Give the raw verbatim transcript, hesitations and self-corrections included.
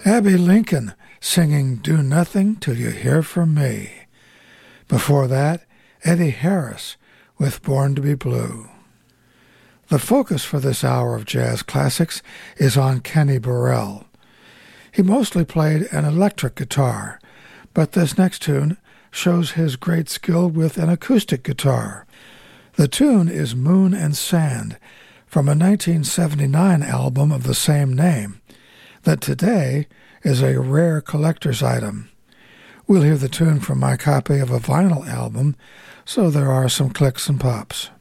Abbey Lincoln singing Do Nothing Till You Hear From Me. Before that, Eddie Harris with Born to Be Blue. The focus for this hour of jazz classics is on Kenny Burrell. He mostly played an electric guitar, but this next tune shows his great skill with an acoustic guitar. The tune is Moon and Sand from a nineteen seventy-nine album of the same name that today is a rare collector's item. We'll hear the tune from my copy of a vinyl album, so there are some clicks and pops.